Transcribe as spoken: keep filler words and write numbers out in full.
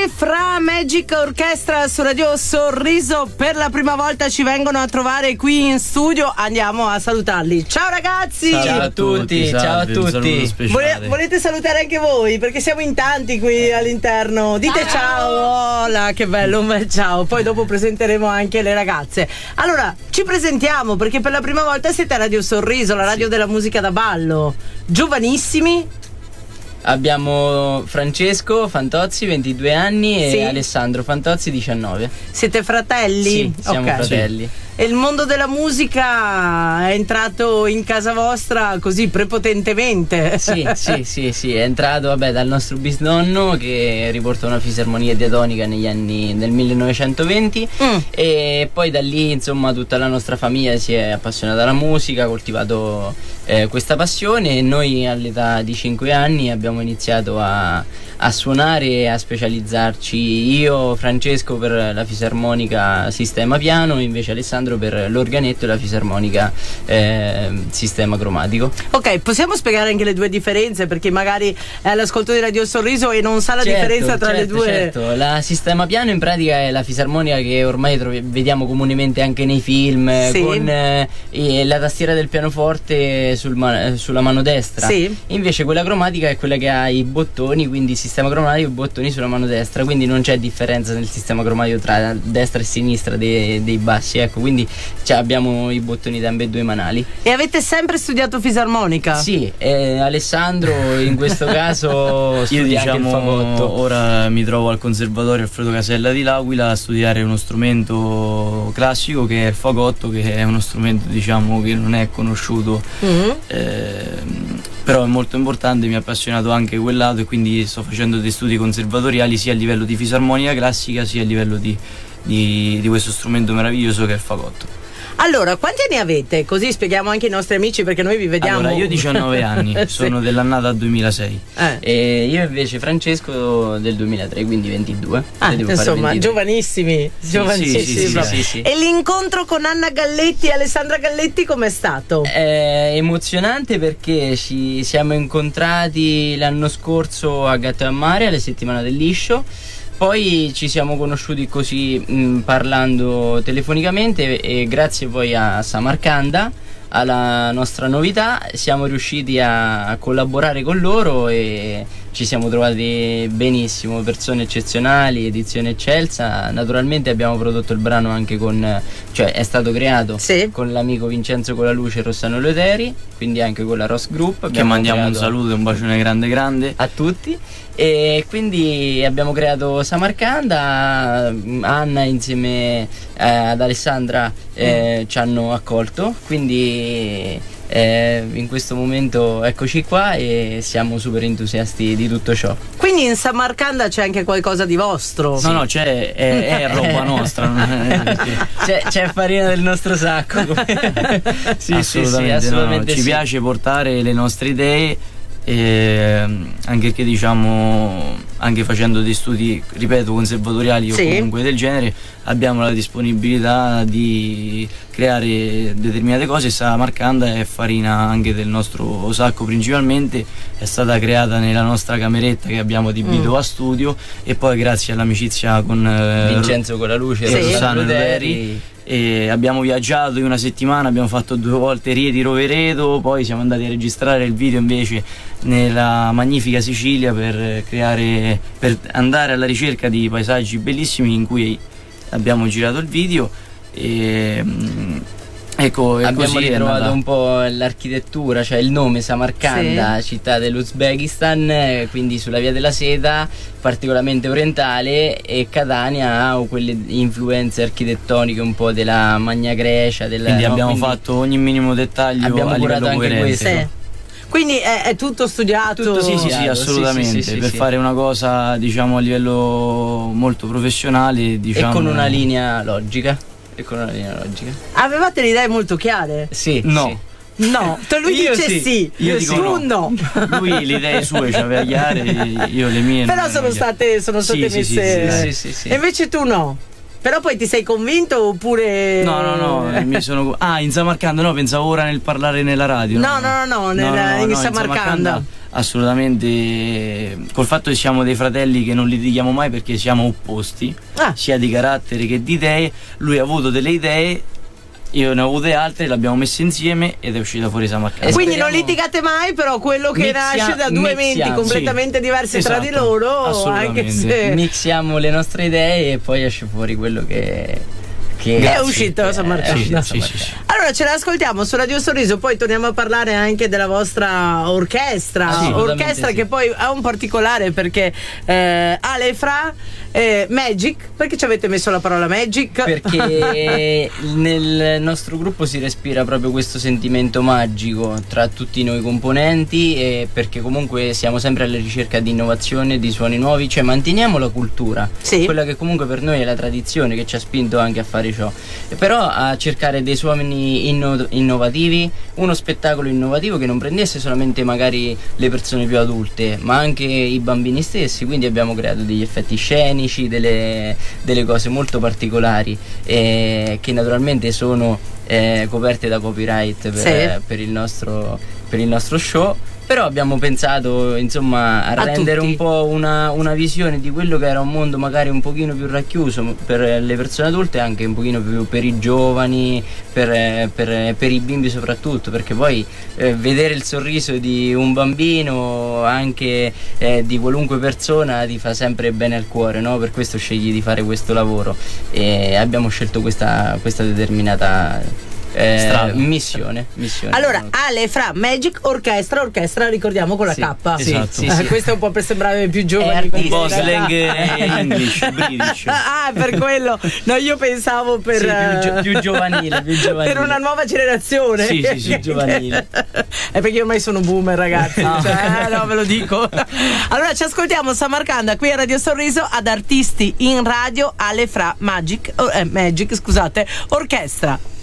Fra Magic Orchestra su Radio Sorriso. Per la prima volta ci vengono a trovare qui in studio. Andiamo a salutarli. Ciao ragazzi. Ciao a tutti. Ciao a tutti. Vole- volete salutare anche voi? Perché siamo in tanti qui all'interno. Dite ciao. Hola, che bello, un bel ciao. Poi dopo presenteremo anche le ragazze. Allora, ci presentiamo perché per la prima volta siete a Radio Sorriso, la radio della musica da ballo. Giovanissimi. Abbiamo Francesco Fantozzi, ventidue anni, e sì. Alessandro Fantozzi, diciannove. Siete fratelli? Sì, siamo okay. fratelli. E il mondo della musica è entrato in casa vostra così prepotentemente? Sì, sì, sì, sì, è entrato vabbè, dal nostro bisnonno che riporta una fisarmonia diatonica negli anni del millenovecentoventi mm. e poi da lì insomma tutta la nostra famiglia si è appassionata alla musica, ha coltivato eh, questa passione, e noi all'età di cinque anni abbiamo iniziato a, a suonare e a specializzarci. Io, Francesco, per la fisarmonica sistema piano, invece Alessandro per l'organetto e la fisarmonica eh, sistema cromatico. Ok, possiamo spiegare anche le due differenze, perché magari è all'ascolto di Radio Sorriso e non sa la certo, differenza tra certo, le due. Certo, la sistema piano in pratica è la fisarmonica che ormai trovi, vediamo comunemente anche nei film, sì. con eh, la tastiera del pianoforte sul man- sulla mano destra. Sì. Invece quella cromatica è quella che ha i bottoni, quindi sistema cromatico e bottoni sulla mano destra, quindi non c'è differenza nel sistema cromatico tra destra e sinistra dei, dei bassi, ecco, quindi cioè, abbiamo i bottoni da ambedue i manali. E avete sempre studiato fisarmonica? Sì, eh, Alessandro in questo caso studia. Io diciamo anche il fagotto. Ora mi trovo al Conservatorio Alfredo Casella di L'Aquila a studiare uno strumento classico che è il fagotto, che è uno strumento diciamo che non è conosciuto, mm-hmm. eh, però è molto importante, mi ha appassionato anche quel lato, e quindi sto facendo dei studi conservatoriali sia a livello di fisarmonica classica sia a livello di Di, di questo strumento meraviglioso che è il fagotto. Allora, quanti anni avete? Così spieghiamo anche ai nostri amici, perché noi vi vediamo. Allora, io ho diciannove anni, sono sì. dell'annata duemilasei. Eh. E io invece Francesco del duemilatré, quindi ventidue. Ah, insomma, ventidue. giovanissimi, sì, giovanissimi. Sì, sì, sì, sì, sì. E l'incontro con Anna Galletti e Alessandra Galletti com'è stato? È emozionante perché ci siamo incontrati l'anno scorso a Gatto e a Mare, alle settimane del liscio. Poi ci siamo conosciuti così mh, parlando telefonicamente, e grazie poi a Samarcanda, alla nostra novità, siamo riusciti a, a collaborare con loro e ci siamo trovati benissimo, persone eccezionali, edizione eccelsa. Naturalmente abbiamo prodotto il brano anche con, cioè è stato creato sì. con l'amico Vincenzo Colaluce e Rossano Leoteri, quindi anche con la Ross Group. Che mandiamo un saluto e un bacione grande grande a tutti. E quindi abbiamo creato Samarcanda, Anna insieme eh, ad Alessandra eh, mm. ci hanno accolto, quindi eh, in questo momento eccoci qua e siamo super entusiasti di tutto ciò. Quindi in Samarcanda c'è anche qualcosa di vostro? Sì. No, no, c'è, è, è roba nostra. c'è, c'è farina del nostro sacco. sì, assolutamente, sì, sì, assolutamente no, no. Ci sì. piace portare le nostre idee. E anche che diciamo anche facendo dei studi, ripeto, conservatoriali sì. o comunque del genere, abbiamo la disponibilità di creare determinate cose. Samarcanda è farina anche del nostro sacco, principalmente è stata creata nella nostra cameretta che abbiamo adibito mm. a studio, e poi grazie all'amicizia con eh, Vincenzo Colaluce e sì. Rossano Leoteri e abbiamo viaggiato in una settimana, abbiamo fatto due volte Rieti Rovereto, poi siamo andati a registrare il video invece nella magnifica Sicilia per creare, per andare alla ricerca di paesaggi bellissimi in cui abbiamo girato il video. E ecco, abbiamo ritrovato un po' l'architettura, cioè il nome Samarcanda, sì. città dell'Uzbekistan, quindi sulla via della seta, particolarmente orientale, e Catania ha quelle influenze architettoniche un po' della Magna Grecia, della, quindi no? abbiamo quindi fatto ogni minimo dettaglio, abbiamo a curato livello anche coerente. questo. Sì. Quindi è, è tutto studiato? Tutto, sì, sì, sì, assolutamente, sì, sì, sì, per sì. fare una cosa diciamo a livello molto professionale, diciamo, e con una linea logica. E con una linea logica. Avevate le idee molto chiare? Sì. No. Sì. No, lui io dice sì, sì, io dico tu no. no. Lui le idee sue ce aveva chiare, io le mie. Però sono state, sono state sì, messe. Sì, sì, sì, sì. E invece tu no. Però poi ti sei convinto oppure. No, no, no, mi sono. Ah, in Samarcanda, no, pensavo ora nel parlare nella radio. No, no, no, no, no, nella, no, no, in, no Samarcanda. in Samarcanda assolutamente, col fatto che siamo dei fratelli che non litighiamo mai perché siamo opposti, ah. sia di carattere che di idee. Lui ha avuto delle idee, io ne ho avute altre, le abbiamo messe insieme ed è uscita fuori Samarcanda. Quindi non litigate mai, però quello che Mixia, nasce da due mixiamo, menti completamente sì, diversi esatto, tra di loro, anche se mixiamo le nostre idee e poi esce fuori quello che che è uscito a Samarcanda. Sì, sì, sì, sì. Allora ce l'ascoltiamo su Radio Sorriso, poi torniamo a parlare anche della vostra orchestra, sì, orchestra sì. che poi ha un particolare perché eh, Ale Fra eh, Magic, perché ci avete messo la parola Magic? Perché nel nostro gruppo si respira proprio questo sentimento magico tra tutti noi componenti, e perché comunque siamo sempre alla ricerca di innovazione, di suoni nuovi, cioè manteniamo la cultura, sì. quella che comunque per noi è la tradizione che ci ha spinto anche a fare ciò, e però a cercare dei suoni inno- innovativi, uno spettacolo innovativo che non prendesse solamente magari le persone più adulte ma anche i bambini stessi, quindi abbiamo creato degli effetti scenici, delle, delle cose molto particolari eh, che naturalmente sono eh, coperte da copyright per, sì. per, il nostro, per il nostro show. Però abbiamo pensato insomma a, a rendere tutti. un po' una, una visione di quello che era un mondo magari un pochino più racchiuso per le persone adulte, anche un pochino più per i giovani, per, per, per i bimbi soprattutto, perché poi eh, vedere il sorriso di un bambino, anche eh, di qualunque persona, ti fa sempre bene al cuore, no? Per questo scegli di fare questo lavoro e abbiamo scelto questa, questa determinata Eh, missione, missione. Allora, Ale Fra Magic Orchestra, orchestra ricordiamo con la sì, K. Sì, esatto. sì, sì. Questo è un po' per sembrare più giovani. Un po' slang English, British. Ah, per quello. No, io pensavo per sì, più, gio- più giovanile, più giovanile. Per una nuova generazione. Sì, sì, sì, giovanile. È perché io ormai sono boomer, ragazzi. No. Cioè, no, ve lo dico. Allora, ci ascoltiamo Samarcanda qui a Radio Sorriso ad Artisti in Radio, Ale Fra Magic, eh, Magic, scusate, Orchestra.